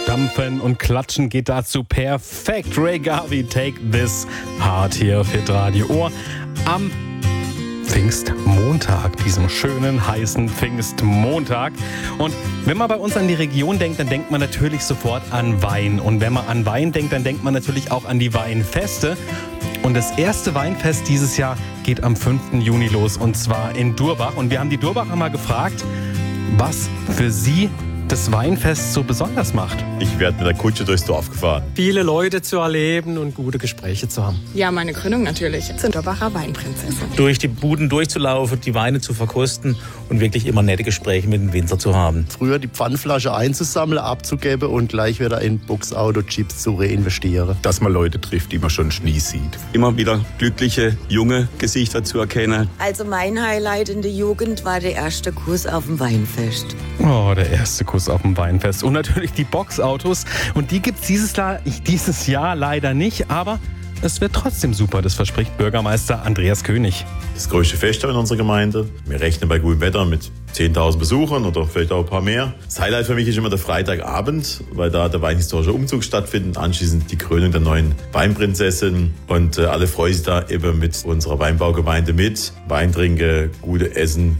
Stampfen und Klatschen geht dazu perfekt. Ray Garvey, Take This Heart hier auf Hitradio Ohr am Pfingstmontag, diesem schönen, heißen Pfingstmontag. Und wenn man bei uns an die Region denkt, dann denkt man natürlich sofort an Wein. Und wenn man an Wein denkt, dann denkt man natürlich auch an die Weinfeste. Und das erste Weinfest dieses Jahr geht am 5. Juni los, und zwar in Durbach. Und wir haben die Durbacher mal gefragt, was für sie das Weinfest so besonders macht. Ich werde mit der Kutsche durchs Dorf gefahren. Viele Leute zu erleben und gute Gespräche zu haben. Ja, meine Gründung natürlich. Zur Durbacher Weinprinzessin. Durch die Buden durchzulaufen, die Weine zu verkosten und wirklich immer nette Gespräche mit dem Winzer zu haben. Früher die Pfandflasche einzusammeln, abzugeben und gleich wieder in Boxauto-Chips zu reinvestieren. Dass man Leute trifft, die man schon nie sieht. Immer wieder glückliche, junge Gesichter zu erkennen. Also mein Highlight in der Jugend war der erste Kurs auf dem Weinfest. Oh, der erste Kuss auf dem Weinfest. Und natürlich die Boxautos. Und die gibt's dieses Jahr leider nicht, aber es wird trotzdem super, das verspricht Bürgermeister Andreas König. Das größte Fest in unserer Gemeinde. Wir rechnen bei gutem Wetter mit 10.000 Besuchern oder vielleicht auch ein paar mehr. Das Highlight für mich ist immer der Freitagabend, weil da der weinhistorische Umzug stattfindet. Anschließend die Krönung der neuen Weinprinzessin. Und alle freuen sich da eben mit unserer Weinbaugemeinde mit. Wein trinken, gute Essen,